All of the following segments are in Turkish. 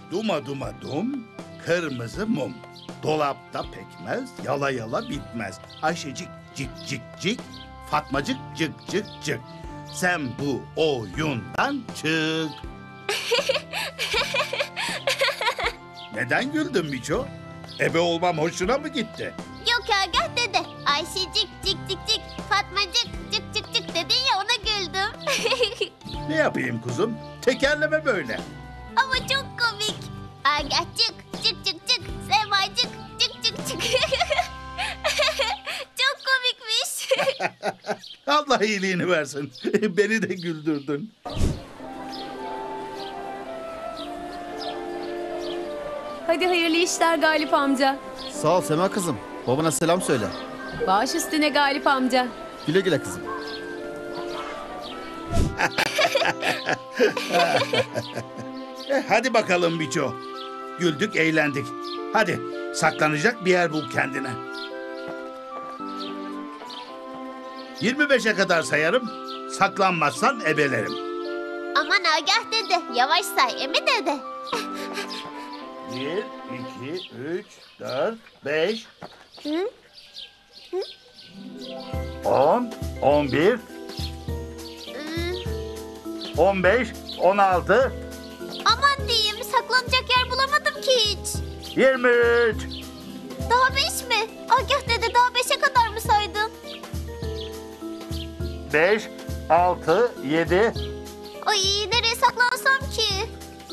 Duma duma dum, kırmızı mum. Dolapta pekmez, yala yala bitmez. Ayşecik cik cik cik, Fatmacık cık cık cık. Sen bu oyundan çık. Neden güldün Miço? Ebe olmam hoşuna mı gitti? Yok Agah dede. Ayşecik cik cik cik, Fatmacık cık cık cık dedin ya, ona güldüm. Ne yapayım kuzum? Tekerleme böyle. Ama çok komik. Agahcık cık cık cık, Semacık cık cık cık. Çok komikmiş. Allah iyiliğini versin. Beni de güldürdün. Hadi hayırlı işler Galip amca. Sağ ol Sema kızım. Babana selam söyle. Baş üstüne Galip amca. Güle güle kızım. Hadi bakalım Miço. Güldük, eğlendik. Hadi saklanacak bir yer bul kendine. 25'e kadar sayarım. Saklanmazsan ebelerim. Aman Agah dede, yavaş say emi dede. 1, 2, 3, 4, 5, Hı? 10, 11, Hmm, 15, 16, aman diyeyim, saklanacak yer bulamadım ki hiç. 23. Daha 5 mi? Agah dede, daha 5'e kadar mı saydın? 5, 6, 7, Ay, nereye saklansam ki?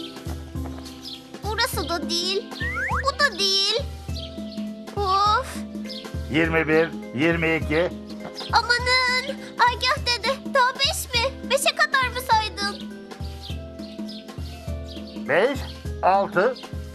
Burası da değil. Bu da değil. Of. 21, 22, Amanın. Agah dede, daha 5 mi? 5'e kadar mı saydın? 5, 6,